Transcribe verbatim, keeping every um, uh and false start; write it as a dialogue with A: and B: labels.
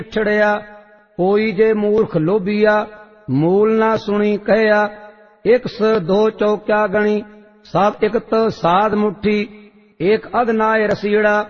A: छड़िया। कोई जे मूर्ख लोभिया, मूल ना सुनी कहया। एक स दो चौक्या गणी, सब एक त साध मुट्ठी। एक अध नाय रसीड़ा,